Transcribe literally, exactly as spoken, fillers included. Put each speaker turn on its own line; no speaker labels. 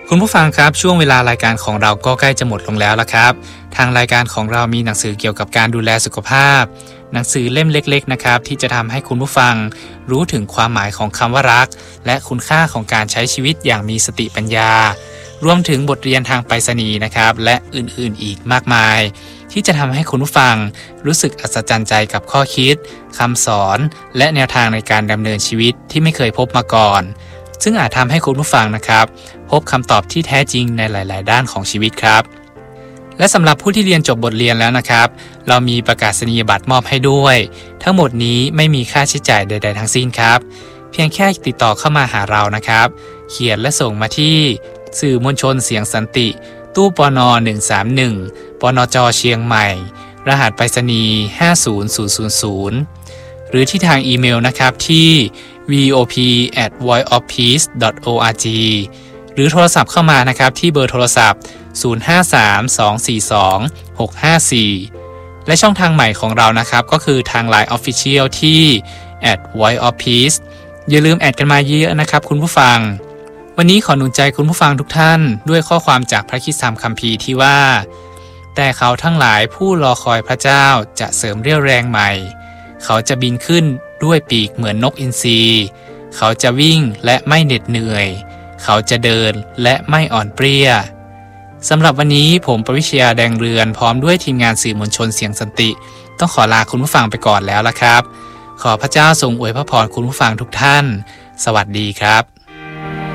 คุณผู้ฟังครับช่วงเวลารายการของเราก็ใกล้จะหมดลงแล้วละครับทางรายการของเรามีหนังสือเกี่ยวกับการดูแลสุขภาพหนังสือเล่มเล็กๆนะครับที่จะทำให้คุณผู้ฟังรู้ถึงความหมายของคำว่ารักและคุณค่าของการใช้ชีวิตอย่างมีสติปัญญารวมถึงบทเรียนทางไปรษณีย์นะครับและอื่นๆอีกมากมายที่จะทำให้คุณผู้ฟังรู้สึกอัศจรรย์ใจกับข้อคิดคำสอนและแนวทางในการดำเนินชีวิตที่ไม่เคยพบมาก่อนซึ่งอาจทำให้คุณผู้ฟังนะครับพบคำตอบที่แท้จริงในหลายๆด้านของชีวิตครับและสำหรับผู้ที่เรียนจบบทเรียนแล้วนะครับเรามีประกาศนียบัตรมอบให้ด้วยทั้งหมดนี้ไม่มีค่าใช้จ่ายใดๆทั้งสิ้นครับเพียงแค่ติดต่อเข้ามาหาเรานะครับเขียนและส่งมาที่สื่อมวลชนเสียงสันติตู้ปนหนึ่งสามหนึ่งปนจเชียงใหม่รหัสไปรษณีย์ห้าศูนย์ศูนย์ศูนย์ศูนย์หรือที่ทางอีเมลนะครับที่ วี โอ พี แอท voice of peace ดอท โอ อาร์ จี หรือโทรศัพท์เข้ามานะครับที่เบอร์โทรศัพท์ศูนย์ ห้า สาม สอง สี่ สอง หก ห้า สี่ และช่องทางใหม่ของเรานะครับก็คือทาง ไลน์ Official ที่ แอท voice of peace อย่าลืมแอดกันมาเยอะนะครับคุณผู้ฟังวันนี้ขอหนุนใจคุณผู้ฟังทุกท่านด้วยข้อความจากพระคริสตธรรมคัมภีร์ที่ว่าแต่เขาทั้งหลายผู้รอคอยพระเจ้าจะเสริมเรี่ยวแรงใหม่เขาจะบินขึ้นด้วยปีกเหมือนนกอินทรีเขาจะวิ่งและไม่เหน็ดเหนื่อยเขาจะเดินและไม่อ่อนเปรี้ยสำหรับวันนี้ผมปวิชยาแดงเรือนพร้อมด้วยทีมงานสื่อมวลชนเสียงสันติต้องขอลาคุณผู้ฟังไปก่อนแล้วละครับขอพระเจ้าทรงอวยพระพรคุณผู้ฟังทุกท่านสวัสดีครับ